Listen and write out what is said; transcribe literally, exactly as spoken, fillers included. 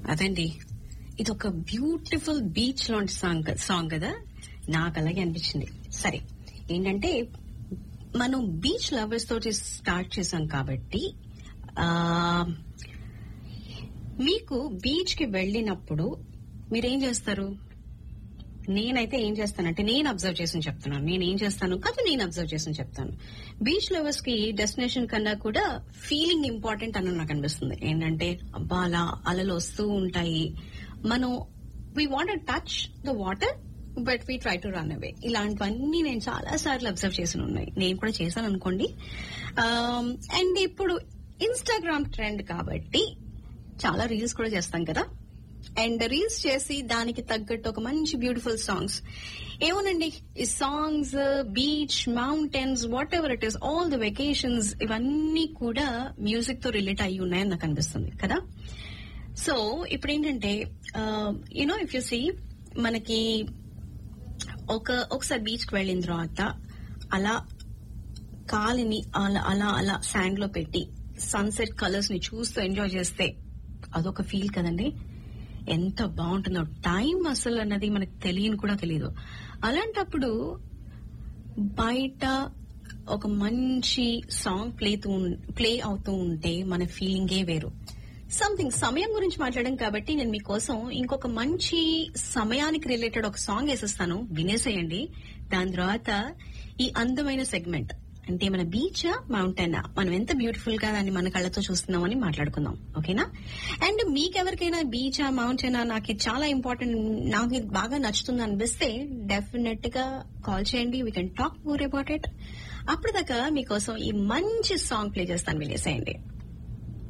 అదండి, ఇది ఒక బ్యూటిఫుల్ బీచ్ లాంటి సాంగ్ సాంగ్ కదా, నాకు అలాగే అనిపించింది. సరే, ఏంటంటే మనం బీచ్ లవర్స్ తోటి స్టార్ట్ చేసాం కాబట్టి ఆ మీకు బీచ్ కి వెళ్ళినప్పుడు మీరేం చేస్తారు? నేనైతే ఏం చేస్తానంటే, నేను అబ్జర్వ్ చేసి చెప్తున్నాను, నేను ఏం చేస్తాను కాదు, నేను అబ్జర్వ్ చేసి చెప్తాను. బీచ్ లవర్స్ కి డెస్టినేషన్ కన్నా కూడా ఫీలింగ్ ఇంపార్టెంట్ అని నాకు అనిపిస్తుంది. ఏంటంటే అబ్బా అలా అలలు వస్తూ ఉంటాయి, మనం we want to touch the water but we try to run away. ఇలాంటివన్నీ నేను చాలా సార్లు అబ్జర్వ్ చేసి ఉన్నాయి, నేను కూడా చేశాను అనుకోండి. అండ్ ఇప్పుడు ఇన్స్టాగ్రామ్ ట్రెండ్ కాబట్టి చాలా రీల్స్ కూడా చేస్తాం కదా, అండ్ రీల్స్ చేసి దానికి తగ్గట్టు ఒక మంచి బ్యూటిఫుల్ సాంగ్స్, ఏమోనండి ఈ songs, beach, mountains, what ever it is, all the vacations, ఇవన్నీ కూడా మ్యూజిక్ తో రిలేట్ అయ్యి ఉన్నాయని నాకు అనిపిస్తుంది కదా. సో ఇప్పుడు ఏంటంటే యునో ఇఫ్ యు సీ, మనకి ఒక ఒకసారి బీచ్ కి వెళ్ళిన తర్వాత అలా కాలిని అలా అలా అలా శాండ్ లో పెట్టి సన్సెట్ కలర్స్ ని చూస్తూ ఎంజాయ్ చేస్తే అదొక ఫీల్ కదండి. ఎంత బాగుంటుందో, టైం అసలు అన్నది మనకు తెలియని కూడా తెలియదు. అలాంటప్పుడు బయట ఒక మంచి సాంగ్ ప్లే ప్లే అవుతూ ఉంటే మన ఫీలింగే వేరు. సంథింగ్ సమయం గురించి మాట్లాడడం కాబట్టి నేను మీకోసం ఇంకొక మంచి సమయానికి రిలేటెడ్ ఒక సాంగ్ వేసేస్తాను, వినేసేయండి. దాని తర్వాత ఈ అందమైన సెగ్మెంట్, అంటే మన బీచా మౌంటైనా, మనం ఎంత బ్యూటిఫుల్ గా దాన్ని మన కళ్ళతో చూస్తున్నామని మాట్లాడుకుందాం, ఓకేనా? అండ్ మీకెవరికైనా బీచా మౌంటైనా, నాకు ఇది చాలా ఇంపార్టెంట్, నాకు ఇది బాగా నచ్చుతుంది అనిపిస్తే డెఫినెట్ గా కాల్ చేయండి, we can talk more about it. అప్పటిదాకా మీకోసం ఈ మంచి సాంగ్ ప్లే చేస్తాను, వినేసేయండి.